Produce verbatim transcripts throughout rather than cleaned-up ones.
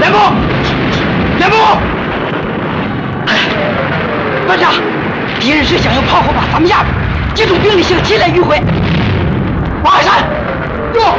连部，连部！班长，敌人是想用炮火把咱们压住，集中兵力向前来迂回。往海山，用！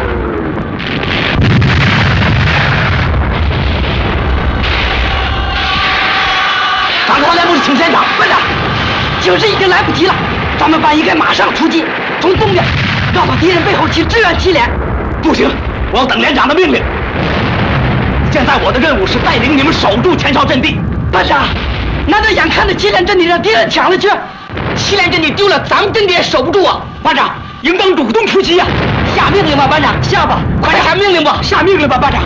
赶快连部请前场，班长，形势已经来不及了，咱们班应该马上出击，从东边绕到敌人背后去支援祁连。不行，我要等连长的命令。现在我的任务是带领你们守住前哨阵地。班长，难道眼看着祁连阵地让敌人抢了去？祁连阵地丢了，咱们阵地也守不住啊！班长，应当主动出击呀！下命令吧，班长，下吧，快点下命令吧，下命令吧，班长。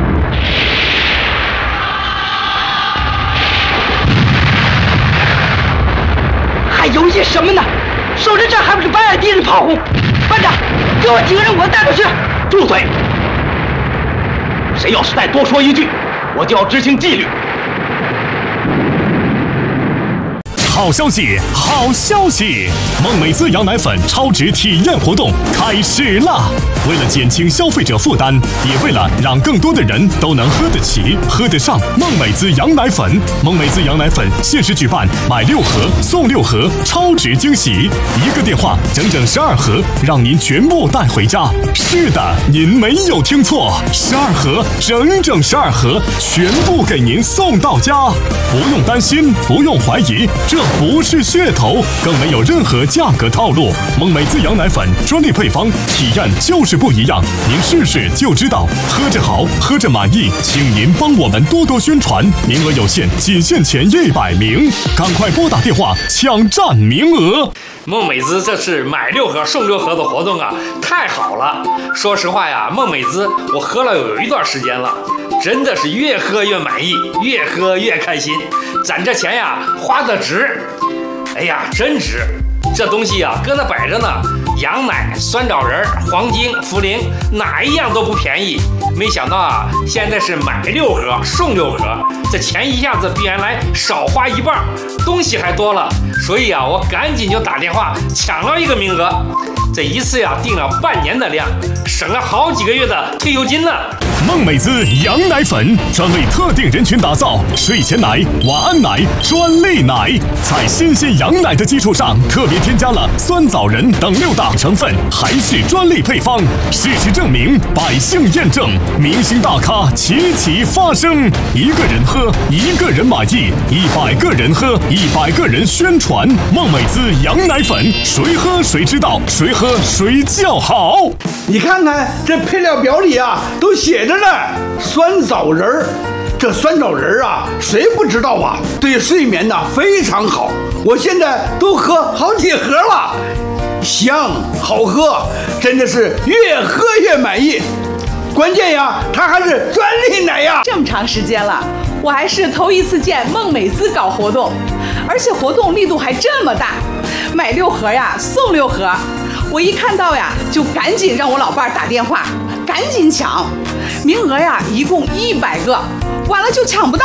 还犹豫什么呢？守着这还不是白挨敌人炮轰？班长，给我几个人，我带出去。住嘴！谁要是再多说一句，我就要执行纪律。 好消息，好消息！梦美滋羊奶粉超值体验活动开始啦！为了减轻消费者负担，也为了让更多的人都能喝得起、喝得上梦美滋羊奶粉，梦美滋羊奶粉限时举办买六盒送六盒超值惊喜，一个电话整整十二盒，让您全部带回家。是的，您没有听错，十二盒，整整十二盒，全部给您送到家，不用担心，不用怀疑，这不是噱头，更没有任何价格套路。梦美滋羊奶粉专利配方，体验就是不一样，您试试就知道。喝着好，喝着满意，请您帮我们多多宣传，名额有限，仅限前一百名，赶快拨打电话抢占名额。 梦美滋这次买六盒送六盒的活动啊，太好了！说实话呀，梦美滋我喝了有一段时间了，真的是越喝越满意，越喝越开心，攒这钱呀花得值。哎呀，真值！这东西啊搁那摆着呢，羊奶、酸枣仁、黄精、茯苓，哪一样都不便宜。没想到啊，现在是买六盒送六盒，这钱一下子比原来少花一半，东西还多了。所以啊，我赶紧就打电话抢了一个名额。这一次呀，订了半年的量，省了好几个月的退休金呢。 梦美滋羊奶粉专为特定人群打造，睡前奶、晚安奶专利奶，在新鲜羊奶的基础上，特别添加了酸枣仁等六大成分，还是专利配方。事实证明，百姓验证，明星大咖齐齐发声。一个人喝，一个人满意；一百个人喝，一百个人宣传。梦美滋羊奶粉，谁喝谁知道，谁喝谁叫好。 你看看这配料表里啊，都写着呢，酸枣仁儿。这酸枣仁儿啊，谁不知道啊？对睡眠呢非常好。我现在都喝好几盒了，香好喝，真的是越喝越满意。关键呀，它还是专利奶呀！ 这么长时间了，我还是头一次见梦美滋搞活动，而且活动力度还这么大，买六盒呀送六盒。我一看到呀，就赶紧让我老伴儿打电话，赶紧抢，名额呀一共一百个，晚了就抢不到